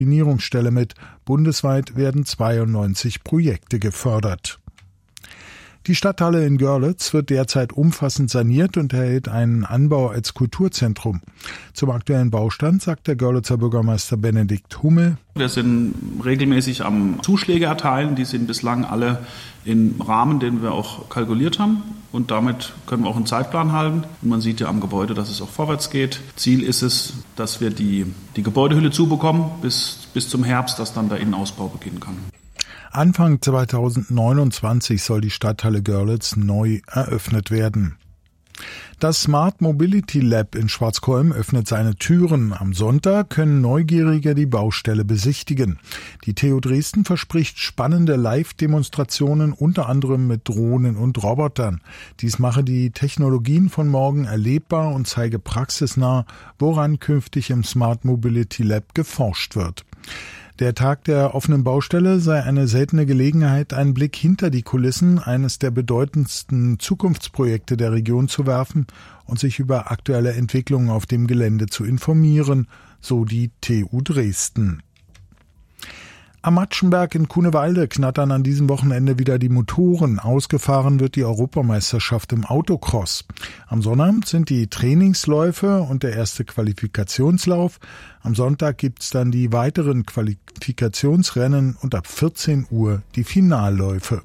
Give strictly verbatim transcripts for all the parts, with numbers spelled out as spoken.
Koordinierungsstelle mit. Bundesweit werden zweiundneunzig Projekte gefördert. Die Stadthalle in Görlitz wird derzeit umfassend saniert und erhält einen Anbau als Kulturzentrum. Zum aktuellen Baustand sagt der Görlitzer Bürgermeister Benedikt Hummel: Wir sind regelmäßig am Zuschläge erteilen. Die sind bislang alle im Rahmen, den wir auch kalkuliert haben. Und damit können wir auch einen Zeitplan halten. Und man sieht ja am Gebäude, dass es auch vorwärts geht. Ziel ist es, dass wir die, die Gebäudehülle zubekommen bis, bis zum Herbst, dass dann der Innenausbau beginnen kann. Anfang zweitausendneunundzwanzig soll die Stadthalle Görlitz neu eröffnet werden. Das Smart Mobility Lab in Schwarzkolm öffnet seine Türen. Am Sonntag können Neugierige die Baustelle besichtigen. Die T U Dresden verspricht spannende Live-Demonstrationen, unter anderem mit Drohnen und Robotern. Dies mache die Technologien von morgen erlebbar und zeige praxisnah, woran künftig im Smart Mobility Lab geforscht wird. Der Tag der offenen Baustelle sei eine seltene Gelegenheit, einen Blick hinter die Kulissen eines der bedeutendsten Zukunftsprojekte der Region zu werfen und sich über aktuelle Entwicklungen auf dem Gelände zu informieren, so die T U Dresden. Am Matschenberg in Kunewalde knattern an diesem Wochenende wieder die Motoren. Ausgefahren wird die Europameisterschaft im Autocross. Am Sonnabend sind die Trainingsläufe und der erste Qualifikationslauf. Am Sonntag gibt's dann die weiteren Qualifikationsrennen und ab vierzehn Uhr die Finalläufe.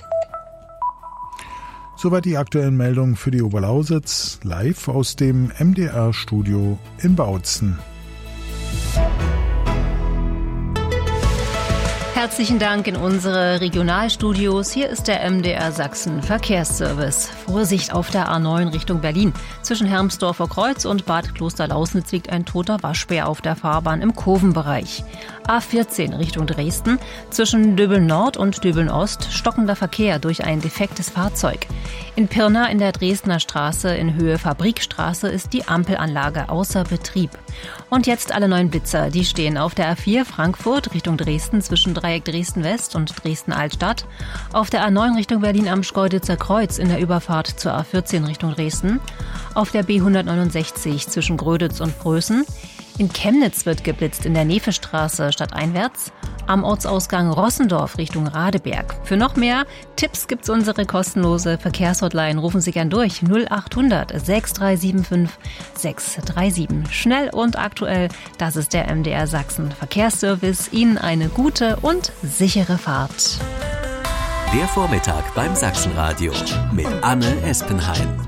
Soweit die aktuellen Meldungen für die Oberlausitz, live aus dem M D R-Studio in Bautzen. Herzlichen Dank in unsere Regionalstudios. Hier ist der M D R Sachsen Verkehrsservice. Vorsicht auf der A neun Richtung Berlin. Zwischen Hermsdorfer Kreuz und Bad Klosterlausnitz liegt ein toter Waschbär auf der Fahrbahn im Kurvenbereich. A vierzehn Richtung Dresden. Zwischen Döbeln Nord und Döbeln Ost stockender Verkehr durch ein defektes Fahrzeug. In Pirna in der Dresdner Straße in Höhe Fabrikstraße ist die Ampelanlage außer Betrieb. Und jetzt alle neuen Blitzer. Die stehen auf der A vier Frankfurt Richtung Dresden zwischen Dreieck Dresden-West und Dresden-Altstadt. Auf der A neun Richtung Berlin am Schkeuditzer Kreuz in der Überfahrt zur A vierzehn Richtung Dresden. Auf der B hundertneunundsechzig zwischen Gröditz und Prösen. In Chemnitz wird geblitzt in der Nevestraße stadteinwärts. Am Ortsausgang Rossendorf Richtung Radeberg. Für noch mehr Tipps gibt's unsere kostenlose Verkehrshotline. Rufen Sie gern durch null achthundert sechs drei sieben fünf sechs drei sieben. Schnell und aktuell, das ist der M D R Sachsen Verkehrsservice. Ihnen eine gute und sichere Fahrt. Der Vormittag beim Sachsenradio mit Anne Espenheim.